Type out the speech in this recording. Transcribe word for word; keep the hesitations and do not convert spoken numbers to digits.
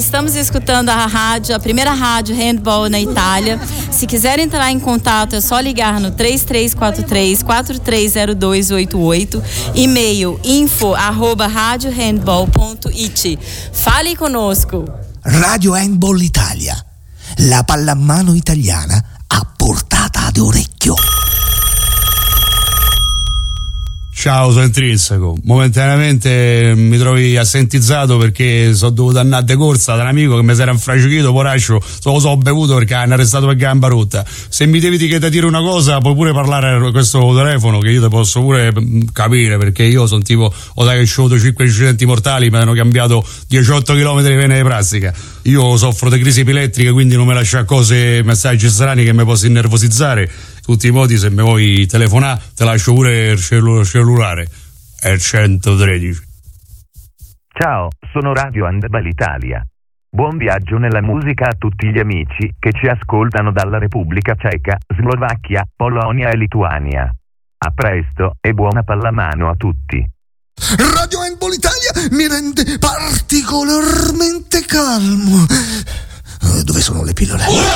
estamos escutando a rádio, a primeira rádio handball na Itália. Se quiser entrar em contato, é só ligar no três três quatro três, quatro três zero dois oito oito, e-mail info arroba radiohandball ponto it. Fale conosco. Radio Handball Italia, la pallamano italiana a portata d'orecchio. Ciao, sono Intrinseco. Momentaneamente mi trovi assentizzato perché sono dovuto andare de corsa da un amico che mi si era infracichito, poraccio, lo so bevuto perché hanno arrestato per gamba rotta. Se mi devi dire una cosa, puoi pure parlare a questo telefono che io te posso pure capire, perché io sono tipo, ho dato che ho avuto cinque incidenti mortali, mi hanno cambiato diciotto chilometri di vena di plastica. Io soffro di crisi epilettriche, quindi non mi lascia cose, messaggi strani che mi possono innervosizzare. Tutti i modi, se mi vuoi telefonare, te lascio pure il cellu- cellulare. È centotredici. Ciao, sono Radio Handball Italia. Buon viaggio nella musica a tutti gli amici che ci ascoltano dalla Repubblica Ceca, Slovacchia, Polonia e Lituania. A presto e buona pallamano a tutti. Radio Handball Italia mi rende particolarmente calmo. Dove sono le pillole?